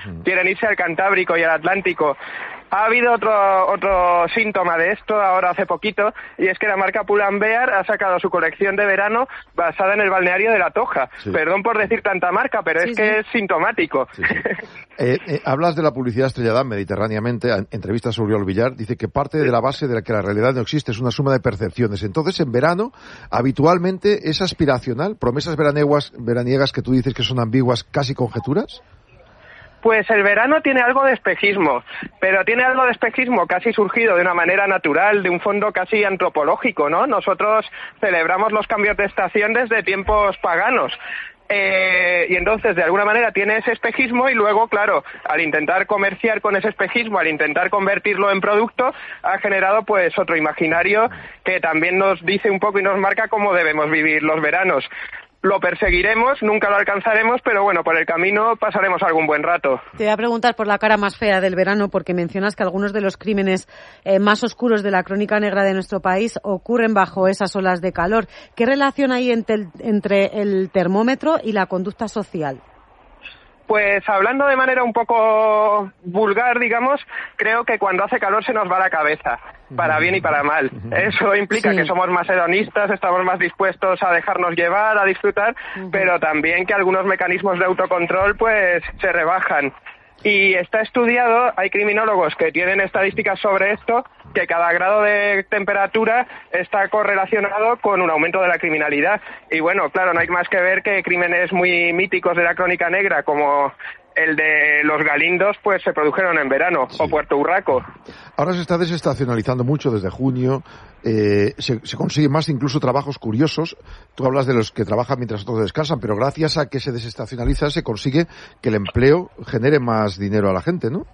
quieren irse al Cantábrico y al Atlántico. Ha habido otro síntoma de esto ahora hace poquito, y es que la marca Pull&Bear ha sacado su colección de verano basada en el balneario de La Toja. Sí. Perdón por decir tanta marca, pero es que es sintomático. Sí. Hablas de la publicidad estrellada mediterráneamente, entrevistas a Oriol Villar, dice que parte de la base de la que la realidad no existe es una suma de percepciones. Entonces, en verano, habitualmente es aspiracional, promesas veraniegas que tú dices que son ambiguas, casi conjeturas. Pues el verano tiene algo de espejismo, pero tiene algo de espejismo casi surgido de una manera natural, de un fondo casi antropológico, ¿no? Nosotros celebramos los cambios de estación desde tiempos paganos. Y entonces, de alguna manera, tiene ese espejismo y luego, claro, al intentar comerciar con ese espejismo, al intentar convertirlo en producto, ha generado pues otro imaginario que también nos dice un poco y nos marca cómo debemos vivir los veranos. Lo perseguiremos, nunca lo alcanzaremos, pero bueno, por el camino pasaremos algún buen rato. Te voy a preguntar por la cara más fea del verano, porque mencionas que algunos de los crímenes más oscuros de la crónica negra de nuestro país ocurren bajo esas olas de calor. ¿Qué relación hay entre el termómetro y la conducta social? Pues hablando de manera un poco vulgar, digamos, creo que cuando hace calor se nos va la cabeza, para bien y para mal. Eso implica que somos más hedonistas, estamos más dispuestos a dejarnos llevar, a disfrutar, pero también que algunos mecanismos de autocontrol pues se rebajan. Y está estudiado, hay criminólogos que tienen estadísticas sobre esto, que cada grado de temperatura está correlacionado con un aumento de la criminalidad. Y bueno, claro, no hay más que ver que crímenes muy míticos de la crónica negra, como el de los Galindos, pues se produjeron en verano, o Puerto Urraco. Ahora se está desestacionalizando mucho desde junio, se consiguen más incluso trabajos curiosos. Tú hablas de los que trabajan mientras otros descansan, pero gracias a que se desestacionaliza se consigue que el empleo genere más dinero a la gente, ¿no?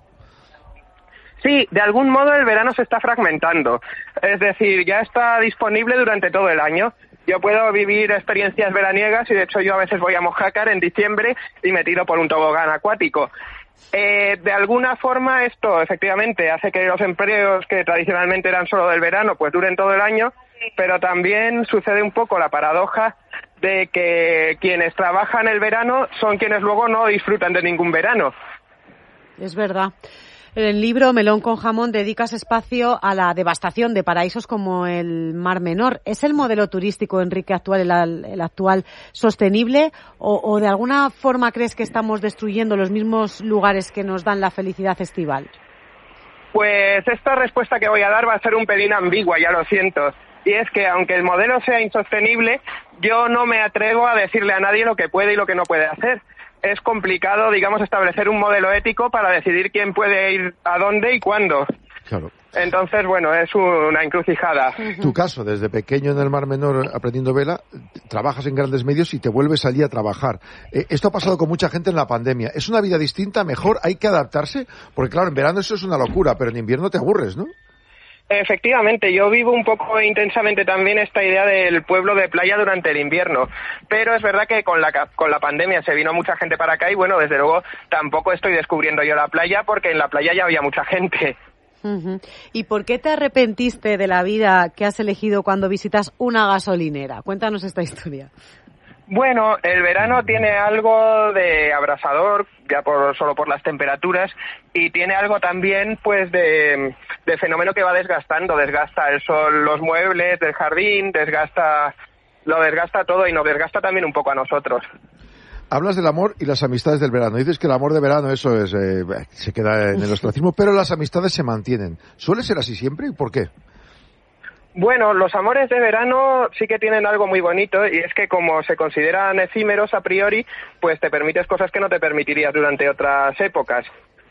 Sí, de algún modo el verano se está fragmentando. Es decir, ya está disponible durante todo el año. Yo puedo vivir experiencias veraniegas y de hecho yo a veces voy a Mojácar en diciembre y me tiro por un tobogán acuático. De alguna forma esto efectivamente hace que los empleos que tradicionalmente eran solo del verano pues duren todo el año, pero también sucede un poco la paradoja de que quienes trabajan el verano son quienes luego no disfrutan de ningún verano. Es verdad. En el libro Melón con jamón dedicas espacio a la devastación de paraísos como el Mar Menor. ¿Es el modelo turístico, Enrique, actual, el actual sostenible o de alguna forma crees que estamos destruyendo los mismos lugares que nos dan la felicidad estival? Pues esta respuesta que voy a dar va a ser un pelín ambigua, ya lo siento. Y es que aunque el modelo sea insostenible, yo no me atrevo a decirle a nadie lo que puede y lo que no puede hacer. Es complicado, digamos, establecer un modelo ético para decidir quién puede ir a dónde y cuándo. Claro. Entonces, bueno, es una encrucijada. Tu caso, desde pequeño en el Mar Menor aprendiendo vela, trabajas en grandes medios y te vuelves allí a trabajar. Esto ha pasado con mucha gente en la pandemia. ¿Es una vida distinta, mejor? ¿Hay que adaptarse? Porque claro, en verano eso es una locura, pero en invierno te aburres, ¿no? Efectivamente, yo vivo un poco intensamente también esta idea del pueblo de playa durante el invierno, pero es verdad que con la pandemia se vino mucha gente para acá y bueno, desde luego tampoco estoy descubriendo yo la playa porque en la playa ya había mucha gente. ¿Y por qué te arrepentiste de la vida que has elegido cuando visitas una gasolinera? Cuéntanos esta historia. Bueno, el verano tiene algo de abrasador, ya solo por las temperaturas, y tiene algo también pues de fenómeno que va desgastando, desgasta el sol los muebles del jardín, lo desgasta todo y nos desgasta también un poco a nosotros. Hablas del amor y las amistades del verano. Dices que el amor de verano, eso es se queda en el ostracismo, pero las amistades se mantienen. ¿Suele ser así siempre y por qué? Bueno, los amores de verano sí que tienen algo muy bonito y es que como se consideran efímeros a priori, pues te permites cosas que no te permitirías durante otras épocas.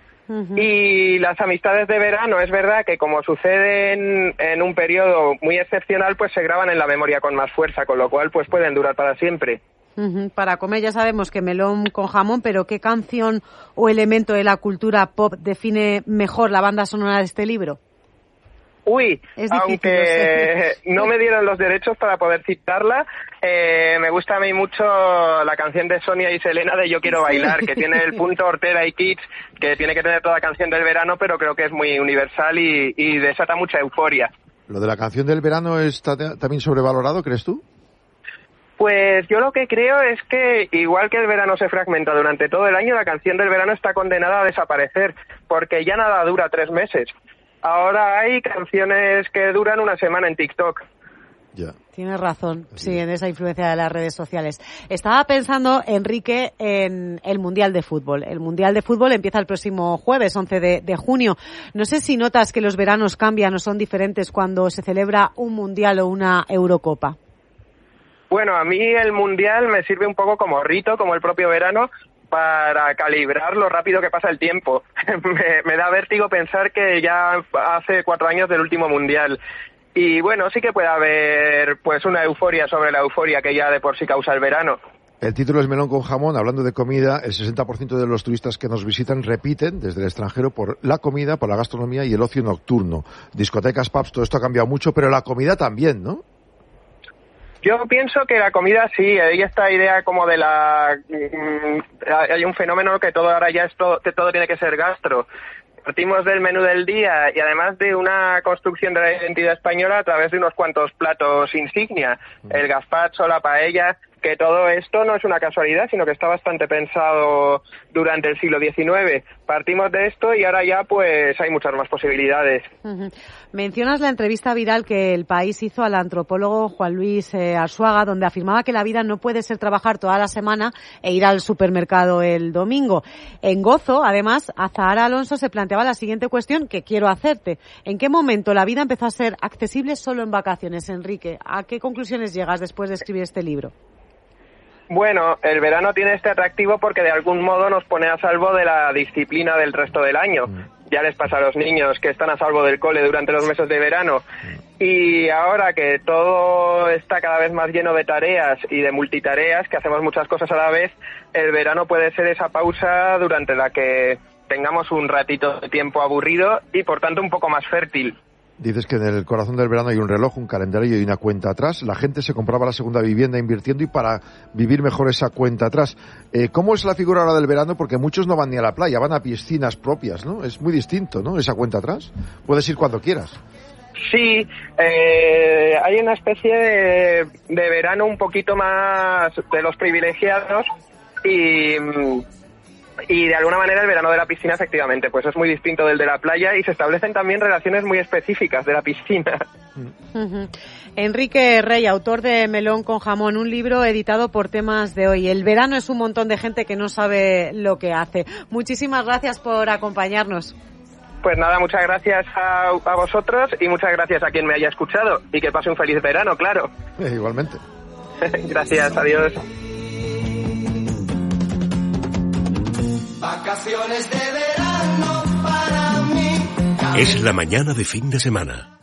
Y las amistades de verano, es verdad que como suceden en un periodo muy excepcional, pues se graban en la memoria con más fuerza, con lo cual pues pueden durar para siempre. Para comer ya sabemos que melón con jamón, pero ¿qué canción o elemento de la cultura pop define mejor la banda sonora de este libro? Uy, aunque no me dieron los derechos para poder citarla, me gusta a mí mucho la canción de Sonia y Selena de Yo Quiero Bailar, que tiene el punto Ortega y Kids, que tiene que tener toda canción del verano, pero creo que es muy universal y desata mucha euforia. ¿Lo de la canción del verano está también sobrevalorado, crees tú? Pues yo lo que creo es que, igual que el verano se fragmenta durante todo el año, la canción del verano está condenada a desaparecer, porque ya nada dura 3 meses. Ahora hay canciones que duran una semana en TikTok. Ya. Tienes razón, sí, en esa influencia de las redes sociales. Estaba pensando, Enrique, en el Mundial de Fútbol. El Mundial de Fútbol empieza el próximo jueves, 11 de junio. No sé si notas que los veranos cambian o son diferentes cuando se celebra un Mundial o una Eurocopa. Bueno, a mí el Mundial me sirve un poco como rito, como el propio verano, para calibrar lo rápido que pasa el tiempo. me da vértigo pensar que ya hace 4 años del último Mundial. Y bueno, sí que puede haber pues una euforia sobre la euforia que ya de por sí causa el verano. El título es Melón con jamón. Hablando de comida, el 60% de los turistas que nos visitan repiten desde el extranjero por la comida, por la gastronomía y el ocio nocturno. Discotecas, pubs, todo esto ha cambiado mucho, pero la comida también, ¿no? Yo pienso que la comida sí, hay esta idea como de hay un fenómeno que todo ahora ya todo tiene que ser gastro. Partimos del menú del día y además de una construcción de la identidad española a través de unos cuantos platos insignia, el gazpacho, la paella, que todo esto no es una casualidad, sino que está bastante pensado durante el siglo XIX. Partimos de esto y ahora ya pues hay muchas más posibilidades. Uh-huh. Mencionas la entrevista viral que El País hizo al antropólogo Juan Luis Arzuaga, donde afirmaba que la vida no puede ser trabajar toda la semana e ir al supermercado el domingo. En Gozo, además, Azahara Alonso se planteaba la siguiente cuestión que quiero hacerte. ¿En qué momento la vida empezó a ser accesible solo en vacaciones, Enrique? ¿A qué conclusiones llegas después de escribir este libro? Bueno, el verano tiene este atractivo porque de algún modo nos pone a salvo de la disciplina del resto del año. Ya les pasa a los niños que están a salvo del cole durante los meses de verano. Y ahora que todo está cada vez más lleno de tareas y de multitareas, que hacemos muchas cosas a la vez, el verano puede ser esa pausa durante la que tengamos un ratito de tiempo aburrido y por tanto un poco más fértil. Dices que en el corazón del verano hay un reloj, un calendario y una cuenta atrás. La gente se compraba la segunda vivienda invirtiendo y para vivir mejor esa cuenta atrás. ¿Cómo es la figura ahora del verano? Porque muchos no van ni a la playa, van a piscinas propias, ¿no? Es muy distinto, ¿no? Esa cuenta atrás. Puedes ir cuando quieras. Sí, hay una especie de verano un poquito más de los privilegiados y de alguna manera el verano de la piscina efectivamente pues es muy distinto del de la playa y se establecen también relaciones muy específicas de la piscina. Uh-huh. Enrique Rey, autor de Melón con jamón, un libro editado por Temas de Hoy. El verano es un montón de gente que no sabe lo que hace. Muchísimas gracias por acompañarnos. Pues nada, muchas gracias a vosotros y muchas gracias a quien me haya escuchado y que pase un feliz verano, claro. Igualmente. Gracias, adiós. Vacaciones de verano para mí. Es la mañana de fin de semana.